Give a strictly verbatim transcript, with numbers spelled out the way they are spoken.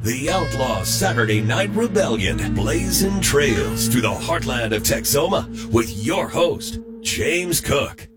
The Outlaw Saturday Night Rebellion, blazing trails through the heartland of Texoma with your host, James Cook.